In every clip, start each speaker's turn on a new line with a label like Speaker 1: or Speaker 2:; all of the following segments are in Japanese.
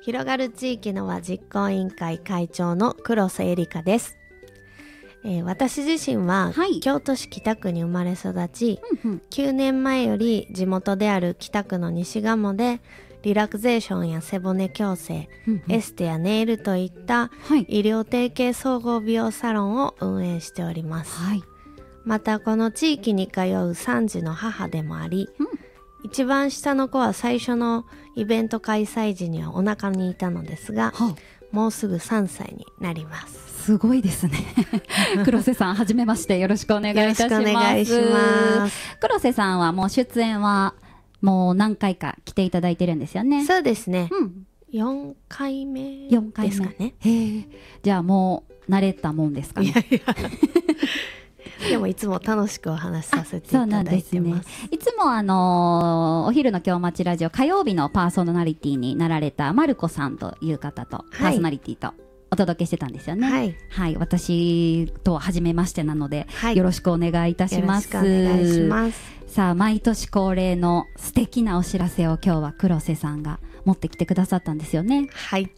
Speaker 1: 広がる地域の輪実行委員会会長の黒瀬エリカです。私自身は、京都市北区に生まれ育ち、9年前より地元である北区の西鴨でリラクゼーションや背骨矯正、エステやネイルといった医療提携総合美容サロンを運営しております。またこの地域に通う3児の母でもあり、一番下の子は最初のイベント開催時にはお腹にいたのですが、もうすぐ3歳になります。
Speaker 2: すごいですね。黒瀬さん、はじめまして、よろしくお願いいたします。
Speaker 1: よろしくお願いします。
Speaker 2: 黒瀬さんはもう出演はもう何回か来ていただいてるんですよね。
Speaker 1: そうですね。4回目ですかね。
Speaker 2: じゃあもう慣れたもんですかね。
Speaker 1: でもいつも楽しくお話しさせていただいてます。
Speaker 2: いつもお昼の今日町ラジオ火曜日のパーソナリティになられたマルコさんという方と、パーソナリティとお届けしてたんですよね。私とは初めましてなので、よろしくお願いいたします。
Speaker 1: よろしくお願いします。
Speaker 2: さあ、毎年恒例の素敵なお知らせを今日は黒瀬さんが持ってきてくださったんですよね。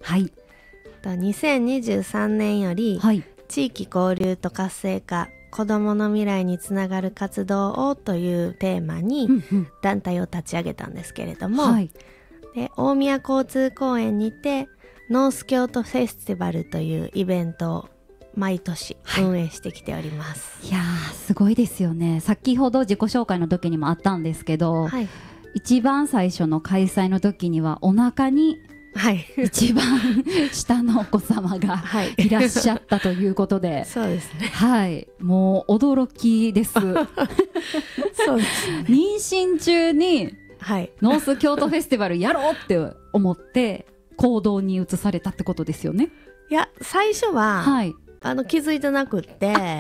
Speaker 1: 2023年より、地域交流と活性化、子どもの未来につながる活動をというテーマに団体を立ち上げたんですけれども、で大宮交通公園にてノース京都フェスティバルというイベントを毎年運営してきております。
Speaker 2: いやー、すごいですよね。先ほど自己紹介の時にもあったんですけど、一番最初の開催の時にはお腹に一番下のお子様がいらっしゃったということで、
Speaker 1: そうですね。
Speaker 2: もう驚きです。そう
Speaker 1: ですね。
Speaker 2: 妊娠中にノース京都フェスティバルやろうって思って行動に移されたってことですよね。
Speaker 1: いや、最初は、気づいてなくって、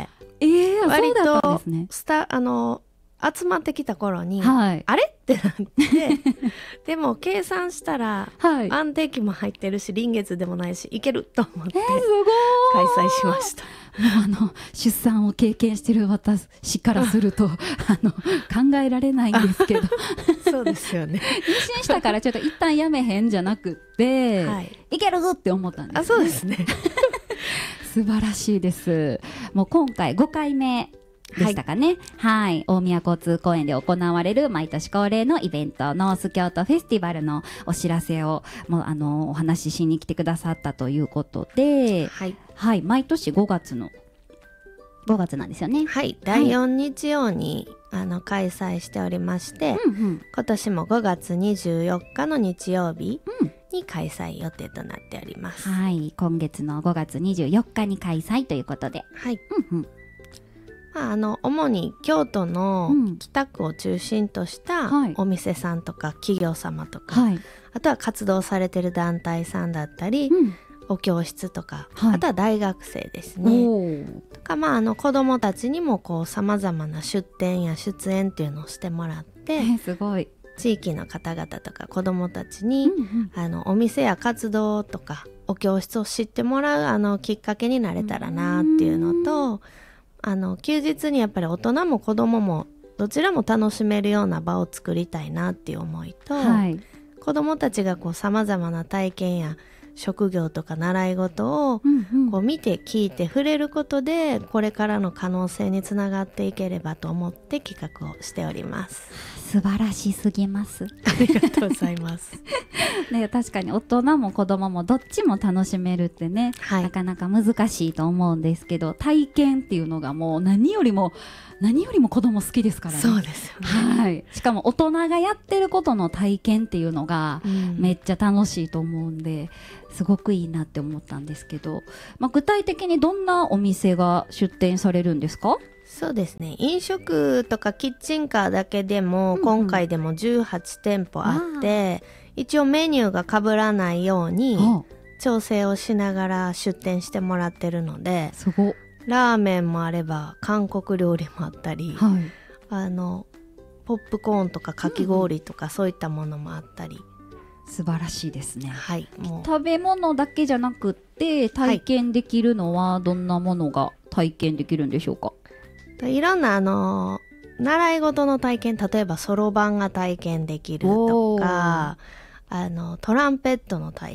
Speaker 1: 割と集まってきた頃に、あれってなってでも計算したら、安定期も入ってるし臨月でもないしいけると思って開催しました。
Speaker 2: もう出産を経験してる私からすると考えられないんですけど
Speaker 1: そうですよね。
Speaker 2: 妊娠したからちょっと一旦やめへんじゃなくって、いけるって思ったんですね。
Speaker 1: そうですね。
Speaker 2: 素晴らしいです。もう今回5回目でしたかね。大宮交通公園で行われる毎年恒例のイベントノース京都フェスティバルのお知らせをもうお話ししに来てくださったということで、毎年5月なんですよね。
Speaker 1: 第4日曜に開催しておりまして、今年も5月24日の日曜日に開催予定となっております。
Speaker 2: 今月の5月24日に開催ということで、
Speaker 1: 主に京都の北区を中心としたお店さんとか企業様とか、あとは活動されてる団体さんだったり、お教室とか、あとは大学生ですね。とか子どもたちにもさまざまな出展や出演っていうのをしてもらって、
Speaker 2: すごい
Speaker 1: 地域の方々とか子どもたちに、お店や活動とかお教室を知ってもらうきっかけになれたらなっていうのと、休日にやっぱり大人も子どももどちらも楽しめるような場を作りたいなっていう思いと、子どもたちがさまざまな体験や職業とか習い事を見て聞いて触れることでこれからの可能性につながっていければと思って企画をしております。
Speaker 2: 素晴らしすぎます。
Speaker 1: ありがとうございます。
Speaker 2: 確かに大人も子供もどっちも楽しめるってね、なかなか難しいと思うんですけど、体験っていうのがもう何よりも子供好きですからね。
Speaker 1: そうですよね。
Speaker 2: しかも大人がやってることの体験っていうのがめっちゃ楽しいと思うんで、すごくいいなって思ったんですけど、具体的にどんなお店が出店されるんですか？
Speaker 1: そうですね、飲食とかキッチンカーだけでも、今回でも18店舗あって、一応メニューが被らないように調整をしながら出店してもらってるので、
Speaker 2: すごっ。
Speaker 1: ラーメンもあれば韓国料理もあったり、ポップコーンとかかき氷とか、そういったものもあったり。
Speaker 2: 素晴らしいですね。
Speaker 1: もう
Speaker 2: 食べ物だけじゃなくって体験できるのはどんなものが体験できるんでしょうか？
Speaker 1: いろんな習い事の体験、例えばそろばんが体験できるとか、トランペットの体